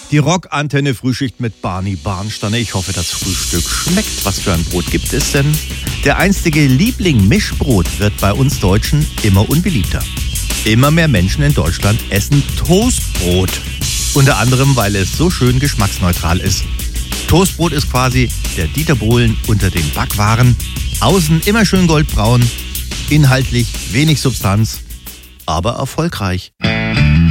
Die Rockantenne Frühschicht mit Barney Barnsteiner. Ich hoffe, das Frühstück schmeckt. Was für ein Brot gibt es denn? Der einstige Liebling Mischbrot wird bei uns Deutschen immer unbeliebter. Immer mehr Menschen in Deutschland essen Toastbrot. Unter anderem, weil es so schön geschmacksneutral ist. Toastbrot ist quasi der Dieter Bohlen unter den Backwaren. Außen immer schön goldbraun, inhaltlich wenig Substanz, aber erfolgreich.